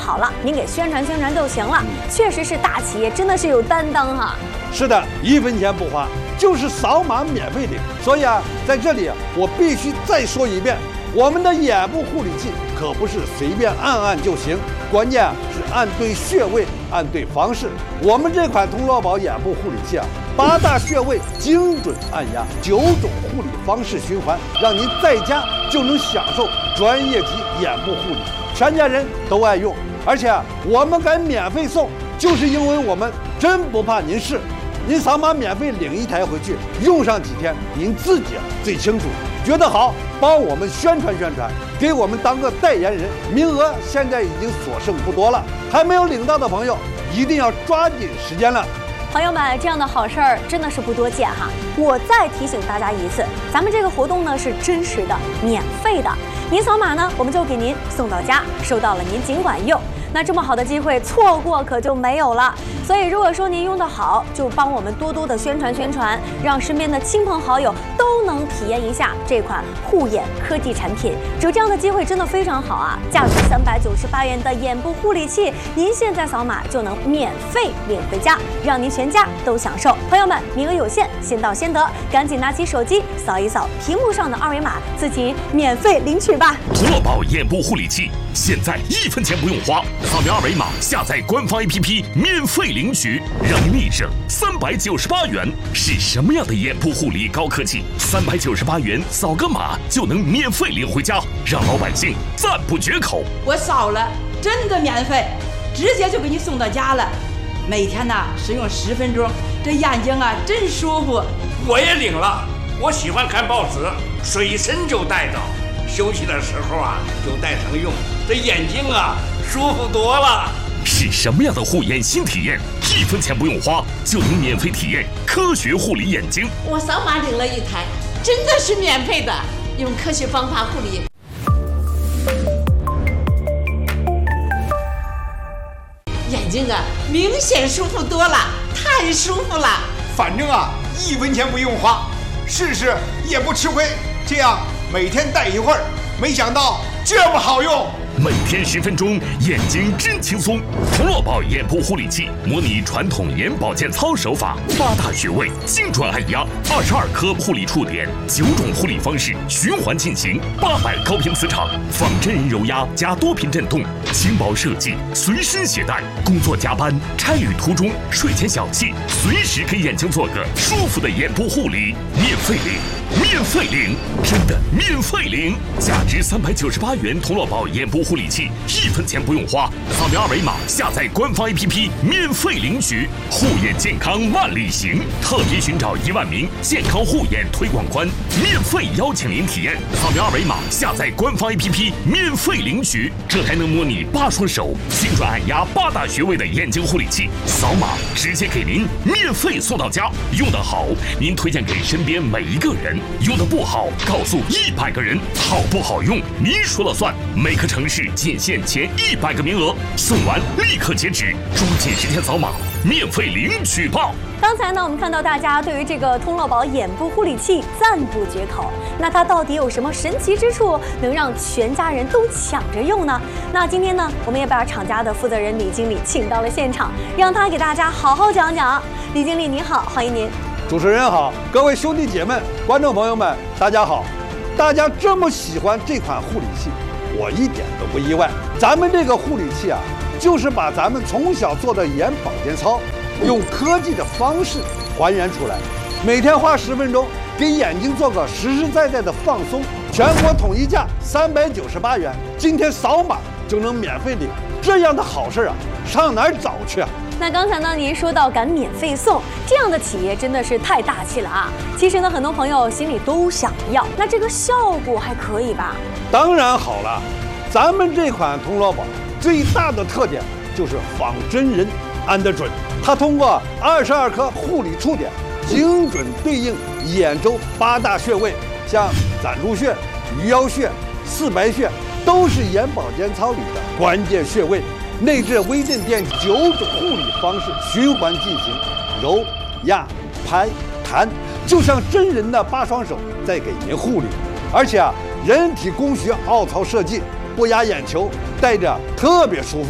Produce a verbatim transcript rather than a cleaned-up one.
好了，您给宣传宣传就行了。确实是大企业，真的是有担当哈。 是的，一分钱不花，就是扫码免费领。所以啊，在这里我必须再说一遍，我们的眼部护理器可不是随便按按就行，关键是按对穴位，按对方式。我们这款通络宝眼部护理器啊，八大穴位精准按压，九种护理方式循环，让您在家就能享受专业级眼部护理，全家人都爱用。而且啊，我们敢免费送，就是因为我们真不怕您试。您扫码免费领一台回去，用上几天您自己啊最清楚。觉得好，帮我们宣传宣传，给我们当个代言人。名额现在已经所剩不多了，还没有领到的朋友一定要抓紧时间了。 朋友们，这样的好事儿真的是不多见哈。我再提醒大家一次，咱们这个活动呢是真实的、免费的。您扫码呢，我们就给您送到家，收到了您尽管用。那这么好的机会错过可就没有了。所以如果说您用得好，就帮我们多多的宣传宣传，让身边的亲朋好友都能体验一下这款护眼科技产品。有这样的机会真的非常好啊！价值三百九十八元的眼部护理器，您现在扫码就能免费领回家，让您全家都享受。朋友们，名额有限，先到先得，赶紧拿起手机扫一扫屏幕上的二维码，自己免费领取吧。 通络宝眼部护理器现在一分钱不用花，扫描二维码下载官方 A P P 免费领取，让您立省三百九十八元。是什么样的眼部护理高科技？三百九十八元扫个码就能免费领回家，让老百姓赞不绝口。 我扫了，真的免费，直接就给你送到家了。每天呢使用十分钟，这眼睛啊真舒服。 我也领了，我喜欢看报纸，随身就带着，休息的时候啊就带上用，这眼睛啊舒服多了。 是什么样的护眼新体验？一分钱不用花就能免费体验科学护理眼睛。 我扫码领了一台，真的是免费的，用科学方法护理。眼睛啊，明显舒服多了，太舒服了。 反正啊，一分钱不用花，试试也不吃亏。这样每天戴一会儿，没想到这么好用。 每天十分钟，眼睛真轻松。通络宝眼部护理器模拟传统眼保健操手法，八大穴位精准按压，二十二颗护理触点，九种护理方式循环进行，八百高频磁场，仿真人揉压加多频震动，轻薄设计，随身携带。工作加班、差旅途中、睡前小憩，随时给眼睛做个舒服的眼部护理，免费领，免费领，真的免费领！价值三百九十八元通络宝眼部护理器，一分钱不用花，扫描二维码下载官方 A P P 免费领取。护眼健康万里行，特别寻找一万名健康护眼推广官，免费邀请您体验。扫描二维码下载官方 A P P 免费领取。这台能模拟八双手精准按压八大穴位的眼睛护理器，扫码直接给您免费送到家。用得好，您推荐给身边每一个人；用得不好，告诉一百个人。好不好用，您说了算。每个城市仅限前一百个名额，送完立刻截止，抓紧时间扫码，免费领取吧。 刚才呢，我们看到大家对于这个通络宝眼部护理器赞不绝口。那它到底有什么神奇之处，能让全家人都抢着用呢？那今天呢，我们也把厂家的负责人李经理请到了现场，让他给大家好好讲讲。李经理您好，欢迎您。 主持人好，各位兄弟姐妹、观众朋友们，大家好。大家这么喜欢这款护理器，我一点都不意外。咱们这个护理器啊，就是把咱们从小做的眼保健操，用科技的方式还原出来。每天花十分钟，给眼睛做个实实在在的放松。全国统一价三百九十八元，今天扫码就能免费领。这样的好事啊，上哪儿找去啊？ 那刚才呢，您说到敢免费送，这样的企业真的是太大气了啊！其实呢，很多朋友心里都想要，那这个效果还可以吧？ 当然好了，咱们这款通络宝最大的特点就是仿真人按得准，它通过二十二颗护理触点，精准对应眼周八大穴位，像攒竹穴、鱼腰穴、四白穴，都是眼保健操里的关键穴位。内置微震电九种护理方式循环进行，揉、压、拍、弹，就像真人的八双手在给您护理。而且啊，人体工学凹槽设计，不压眼球，戴着特别舒服。